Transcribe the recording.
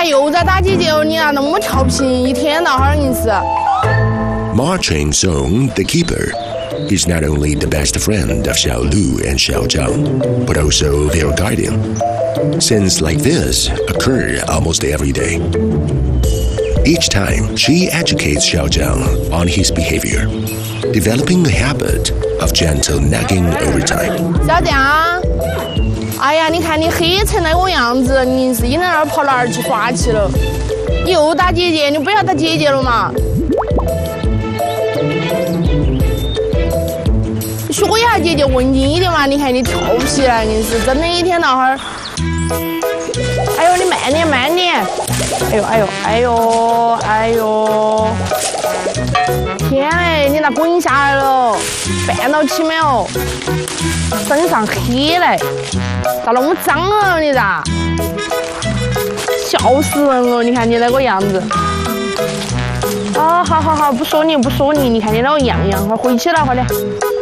又在打姐姐哦，你啊那么调皮，一天到晚硬是。 Ma Cheng Song, the keeper, is not only the best friend of Xiao Lu and Xiao Zhang, but also their guardian. Scenes like this occur almost every day. Each time, she educates Xiao Zhang on his behavior, developing the habit of gentle nagging over time. 小江，哎呀，你看你黑成那个样子，你硬是一在那儿跑哪儿去耍去了？又打姐姐，你不要打姐姐了嘛？学一下姐姐文静一点嘛！你看你调皮了，硬是真的一天到晚。哎呦，你慢点慢点！哎呦哎呦哎呦哎呦！天哎，你咋滚下来了？绊到起没有？身上黑嘞，咋那么脏啊？你咋？笑死人了！你看你那个样子。啊，好好好，不说你不说你，你看你那个样样，快回去了，快点。